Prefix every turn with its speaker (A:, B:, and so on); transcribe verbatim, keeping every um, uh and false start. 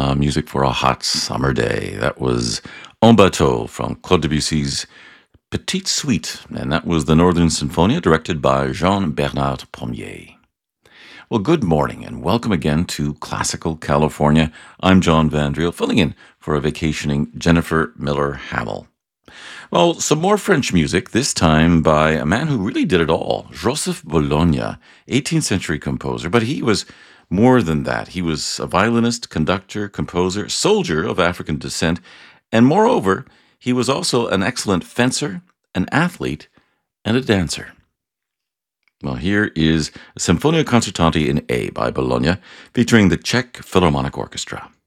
A: Uh, music for a hot summer day. That was En Bateau from Claude Debussy's Petite Suite, and that was the Northern Sinfonia directed by Jean-Bernard Premier. Well, good morning and welcome again to Classical California. I'm John Vandriel, filling in for a vacationing Jennifer Miller Hamill. Well, some more French music, this time by a man who really did it all, Joseph Bologna, eighteenth century composer, but he was more than that. He was a violinist, conductor, composer, soldier of African descent, and moreover, he was also an excellent fencer, an athlete, and a dancer. Well, here is Symphonia Concertante in A by Bologna, featuring the Czech Philharmonic Orchestra.